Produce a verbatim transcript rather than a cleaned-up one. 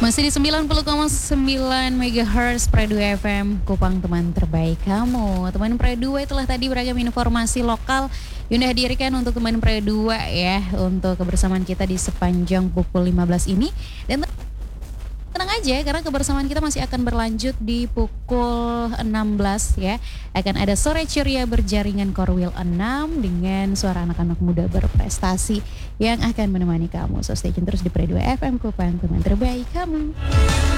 Masih di sembilan puluh koma sembilan megahertz Pre dua F M, Kupang teman terbaik kamu. Teman Pre dua telah tadi beragam informasi lokal Yunda hadirkan untuk teman Pre dua ya, untuk kebersamaan kita di sepanjang pukul lima belas ini. Dan tenang aja karena kebersamaan kita masih akan berlanjut di pukul enam belas ya. Akan ada sore ceria berjaringan Korwil enam dengan suara anak-anak muda berprestasi yang akan menemani kamu. So stay tune terus di Pre dua F M, Kupang teman terbaik kamu.